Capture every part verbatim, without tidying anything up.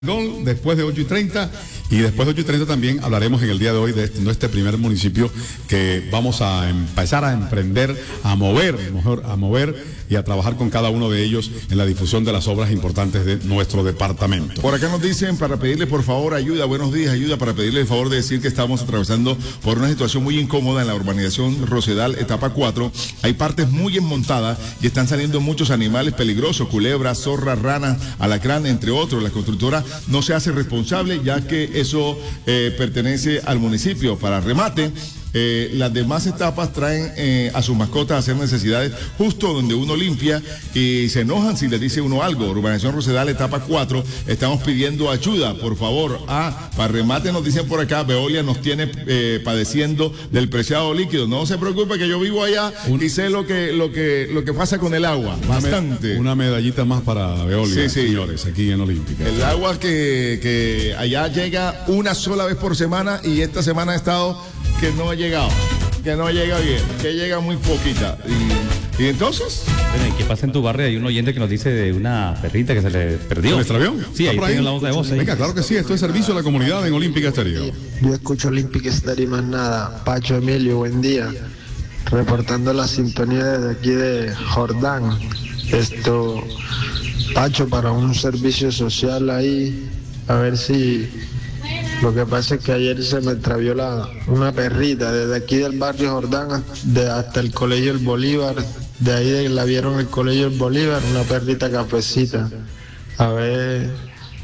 Gol después de ocho y treinta, y después de ocho y treinta también hablaremos en el día de hoy de este, de este primer municipio que vamos a empezar a emprender, a mover, mejor, a mover y a trabajar con cada uno de ellos en la difusión de las obras importantes de nuestro departamento. Por acá nos dicen para pedirle por favor ayuda, buenos días, ayuda para pedirle el favor de decir que estamos atravesando por una situación muy incómoda en la urbanización Rosedal, etapa cuatro. Hay partes muy enmontadas y están saliendo muchos animales peligrosos, culebras, zorras, ranas, alacrán, entre otros. La constructora no se hace responsable ya que eso eh, pertenece al municipio. Para remate, eh, las demás etapas traen eh, a sus mascotas a hacer necesidades justo donde uno limpia y se enojan si les dice uno algo. Urbanización Rosedal, etapa cuatro, estamos pidiendo ayuda, por favor. Ah, para remate nos dicen por acá, Veolia nos tiene eh, padeciendo del preciado líquido. No se preocupe que yo vivo allá un... y sé lo que, lo que, lo que pasa con el agua, bastante. Una medallita más para Veolia, sí, sí, señores, aquí en Olímpica. El agua que, que allá llega una sola vez por semana y esta semana ha estado que no ha llegado, que no llega bien, que llega muy poquita. Y, y entonces... Bueno, ¿qué pasa en tu barrio? Hay un oyente que nos dice de una perrita que se le perdió. ¿Se le extravió? Sí, ahí tiene la voz de voz. Ahí. Venga, claro que sí, esto es servicio a la comunidad en Olímpica Estéreo. Yo escucho Olímpica Estéreo y más nada. Pacho Emilio, buen día. Reportando la sintonía desde aquí de Jordán. Esto, Pacho, para un servicio social ahí, a ver si... Lo que pasa es que ayer se me extravió la, una perrita desde aquí del barrio Jordán de, hasta el Colegio El Bolívar. De ahí la vieron el Colegio El Bolívar, una perrita cafecita. A ver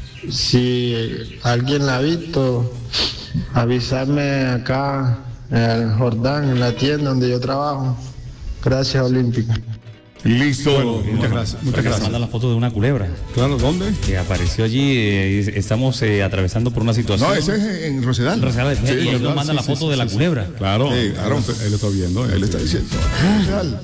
si alguien la ha visto, avisarme acá en Jordán, en la tienda donde yo trabajo. Gracias, Olímpica. Listo. Bueno, muchas gracias. Muchas gracias. Manda la foto de una culebra. Claro, ¿dónde? Que apareció allí. Eh, estamos eh, atravesando por una situación. No, ese es en Rosedal. Rosedal, Sí, y él nos manda sí, la foto sí, de sí, la sí. culebra. Claro, Sí, claro, claro. él está viendo. Él, Él está diciendo. Rosedal.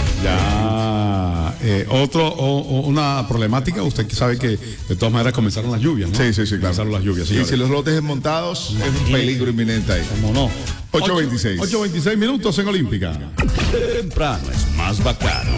Ya, eh, otro, o, o una problemática, usted sabe que de todas maneras comenzaron las lluvias, ¿no? Sí, sí, sí, claro. Comenzaron las lluvias, Y señores. si los lotes desmontados, es un peligro inminente ahí. ¿Cómo no? ocho veintiséis. ocho veintiséis minutos en Olímpica. Temprano es más bacano.